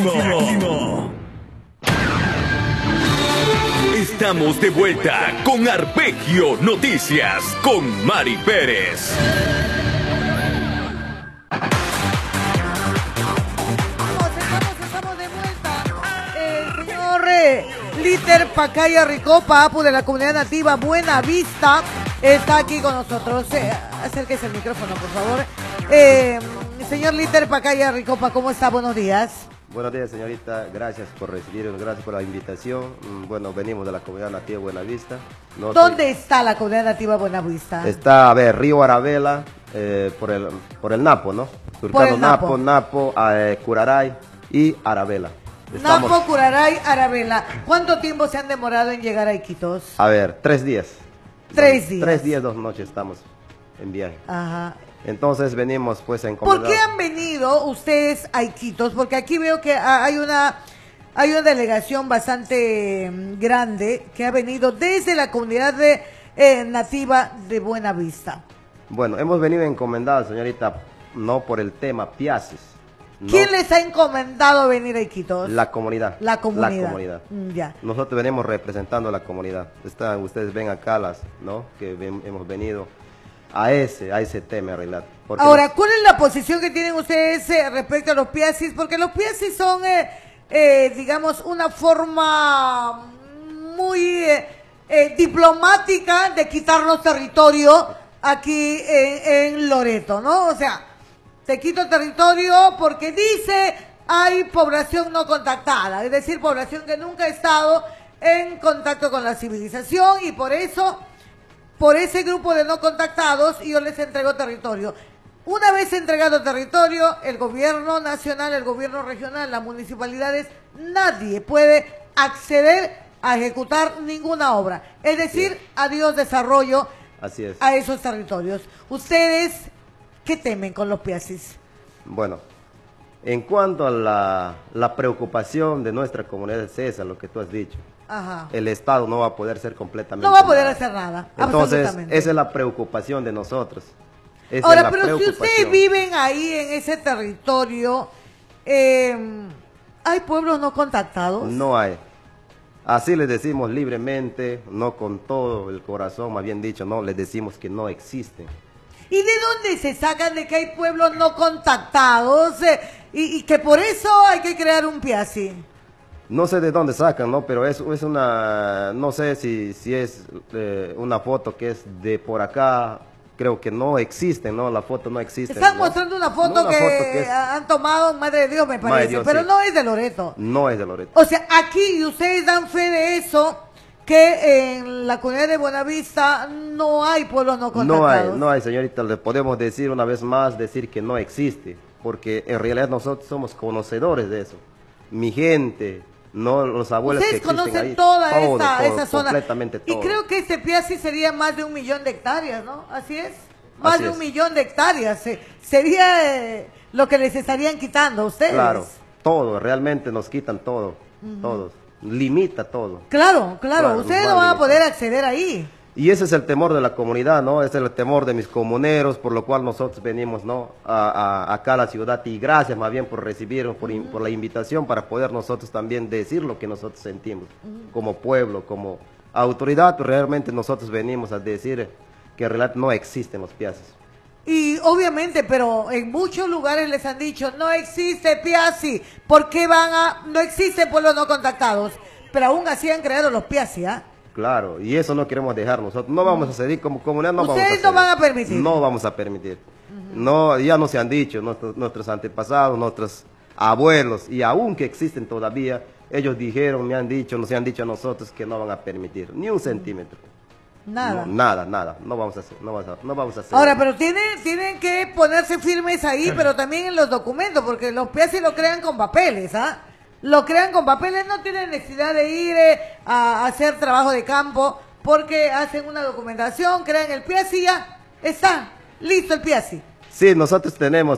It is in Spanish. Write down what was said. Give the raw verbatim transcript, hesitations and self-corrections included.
máximo. Estamos de vuelta con Arpegio Noticias con Mari Pérez. Líder Pacaya Ricopa, Apu de la comunidad nativa Buena Vista, está aquí con nosotros. Eh, acérquese el micrófono, por favor. Eh, señor Líder Pacaya Ricopa, ¿cómo está? Buenos días. Buenos días, señorita. Gracias por recibirnos, gracias por la invitación. Bueno, venimos de la comunidad nativa Buena Vista. No ¿Dónde soy... está la comunidad nativa Buena Vista? Está, a ver, Río Arabela, eh, por, el, por el Napo, ¿no? Surcando Napo, Napo, eh, Curaray y Arabela. Estamos... Napo, Curaray, Arabela. ¿Cuánto tiempo se han demorado en llegar a Iquitos? A ver, tres días. Tres dos, días. Tres días, dos noches estamos en viaje. Ajá. Entonces venimos pues en ¿Por qué han venido ustedes a Iquitos? Porque aquí veo que hay una, hay una delegación bastante grande que ha venido desde la comunidad de, eh, nativa de Buena Vista. Bueno, hemos venido encomendados, señorita, no por el tema Piaces. No. ¿Quién les ha encomendado venir a Iquitos? La comunidad. La comunidad. La comunidad. Mm, ya. Nosotros venimos representando a la comunidad. Están, ustedes ven acá las, ¿no? Que ven, hemos venido a ese, a ese tema en realidad. Ahora, ¿cuál es la posición que tienen ustedes eh, respecto a los piacis? Porque los piacis son, eh, eh, digamos, una forma muy eh, eh, diplomática de quitarnos territorio aquí en, en Loreto, ¿no? O sea, te quito territorio porque dice hay población no contactada, es decir, población que nunca ha estado en contacto con la civilización y por eso, por ese grupo de no contactados, yo les entrego territorio. Una vez entregado territorio, el gobierno nacional, el gobierno regional, las municipalidades, nadie puede acceder a ejecutar ninguna obra. Es decir, sí. Adiós desarrollo Así es. a esos territorios. Ustedes... ¿qué temen con los piacis? Bueno, en cuanto a la, la preocupación de nuestra comunidad es esa, lo que tú has dicho. Ajá. El Estado no va a poder ser completamente No va a poder nada. hacer nada, Entonces, esa es la preocupación de nosotros. Esa Ahora, es la pero si ustedes viven ahí en ese territorio, eh, ¿hay pueblos no contactados? No hay. Así les decimos libremente, no con todo el corazón, más bien dicho, no, les decimos que no existen. ¿Y de dónde se sacan de que hay pueblos no contactados eh, y, y que por eso hay que crear un piaci? No sé de dónde sacan, ¿no? Pero es, es una, no sé si, si es eh, una foto que es de por acá, creo que no existen, ¿no? La foto no existe. Están ¿no? mostrando una foto, no, una que, foto que es... han tomado, madre de Dios me parece, Dios, pero sí. No es de Loreto. No es de Loreto. O sea, aquí ustedes dan fe de eso, que en la comunidad de Buenavista no hay pueblos no contactados. No hay, no hay, señorita, le podemos decir una vez más, decir que no existe, porque en realidad nosotros somos conocedores de eso. Mi gente, no los abuelos que existen ahí. Ustedes conocen toda todo, esa, todo, esa zona. Completamente todo. Y creo que este piaci sería más de un millón de hectáreas, ¿no? Así es. Más Así de un es. millón de hectáreas. Eh, sería eh, lo que les estarían quitando a ustedes. Claro, todo, realmente nos quitan todo, uh-huh. todos. Limita todo. Claro, claro, claro ustedes no van a poder acceder ahí. Y ese es el temor de la comunidad, ¿no? Ese es el temor de mis comuneros, por lo cual nosotros venimos, ¿no? A, a, acá a la ciudad y gracias más bien por recibirnos, por, uh-huh. por la invitación para poder nosotros también decir lo que nosotros sentimos, uh-huh. como pueblo, como autoridad, realmente nosotros venimos a decir que en realidad no existen los piacis. Y obviamente, pero en muchos lugares les han dicho, no existe piaci, ¿por qué van a...? No existen pueblos no contactados, pero aún así han creado los piaci, ¿ah? ¿eh? Claro, y eso no queremos dejar nosotros, no vamos a ceder como comunidad, no vamos a ¿Ustedes no van a permitir? No vamos a permitir, uh-huh. no, ya nos han dicho, nuestros, nuestros antepasados, nuestros abuelos, y aún que existen todavía, ellos dijeron, me han dicho, nos han dicho a nosotros que no van a permitir, ni un centímetro. Nada. No, nada, nada. No vamos a hacer, no vamos a, no vamos a hacer. Ahora, pero tienen, tienen que ponerse firmes ahí, pero también en los documentos, porque los piacis lo crean con papeles, ¿ah? Lo crean con papeles, no tienen necesidad de ir eh, a hacer trabajo de campo, porque hacen una documentación, crean el piaci y ya está, listo el piaci. Sí, nosotros tenemos